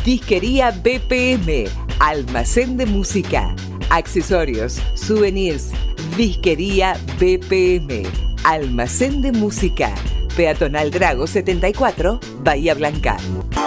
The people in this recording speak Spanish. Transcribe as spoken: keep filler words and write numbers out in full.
Disquería B P M, almacén de música, accesorios, souvenirs. Disquería B P M, almacén de música, Peatonal Drago setenta y cuatro, Bahía Blanca.